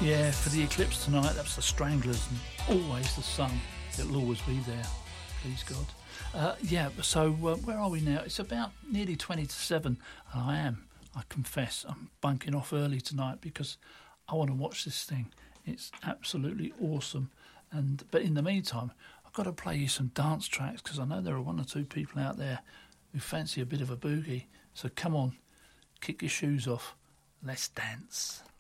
Yeah, for the Eclipse tonight, that's the Stranglers and Always the Sun. It'll always be there, please God. Where are we now? It's about nearly 20 to 7, and I confess, I'm bunking off early tonight because I want to watch this thing. It's absolutely awesome. But in the meantime, I've got to play you some dance tracks because I know there are one or two people out there who fancy a bit of a boogie. So come on, kick your shoes off. Let's dance.